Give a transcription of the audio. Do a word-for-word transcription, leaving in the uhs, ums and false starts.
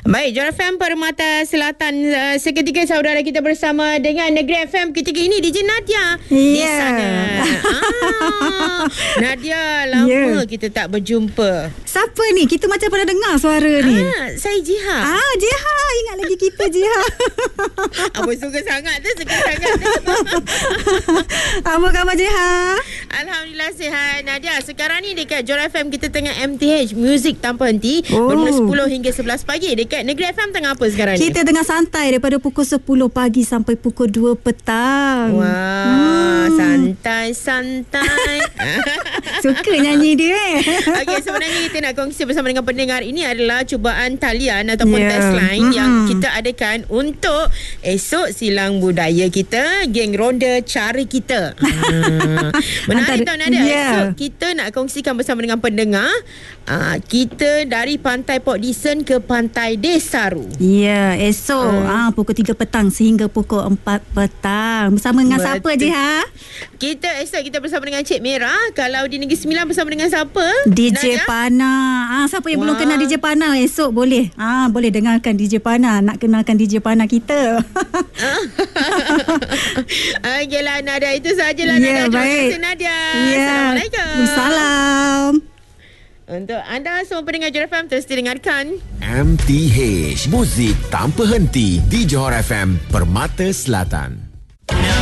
Baik, Johor F M Permata Selatan. Uh, seketika saudara kita bersama dengan Negeri F M ketika ini D J Nadia yeah. di sana. Ah, Nadia, lama yeah. kita tak berjumpa. Siapa ni? Kita macam pernah dengar suara ni. Ah, saya Jiha. Ah, Jiha. Ingat lagi kita Jiha. Apa suka sangat tu, suka sangat tu. Apa khabar Jiha? Alhamdulillah sihat. Nadia, sekarang ni dekat Johor F M kita tengah M T H Music Tanpa Henti oh. bermula sepuluh hingga sebelas pagi. Dekat Negeri F M tengah apa sekarang ni? Kita tengah santai daripada pukul sepuluh pagi sampai pukul dua petang. Wah, hmm. santai-santai. Suka nyanyi dia eh. Okey, sebenarnya kita nak kongsi bersama dengan pendengar. Ini adalah cubaan talian ataupun yeah. test line mm-hmm. yang kita adakan untuk esok silang budaya kita, geng ronda cari kita. Ah. Menarik tau Nadia. Yeah. Esok kita nak kongsikan bersama dengan pendengar. Ah, kita dari Pantai Port Dickson ke Pantai Desaru. Ya, yeah, esok hmm. ah, pukul tiga petang sehingga pukul empat petang. Bersama dengan Betul. siapa je ha? Kita esok kita bersama dengan Cik Merah. Kalau di Negeri Sembilan bersama dengan siapa? D J Nadia? Pana. Ah, siapa yang Wah. belum kenal D J Pana esok boleh. Ah, boleh dengarkan D J Pana. Nak kenalkan D J Pana kita. Okeylah Nadia, itu sajalah yeah, Nadia. Terima baik. kasih Nadia. Yeah. Assalamualaikum. Salam. Untuk anda semua pendengar Johor F M, terus didengarkan M T H Muzik Tanpa Henti di Johor F M Permata Selatan.